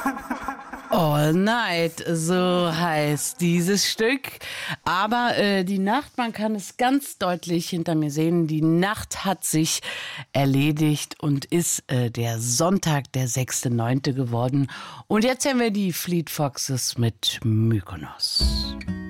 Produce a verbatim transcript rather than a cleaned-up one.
All Night, so heißt dieses Stück. Aber äh, die Nacht, man kann es ganz deutlich hinter mir sehen, die Nacht hat sich erledigt und ist äh, der Sonntag, der sechster neunter geworden. Und jetzt haben wir die Fleet Foxes mit Mykonos.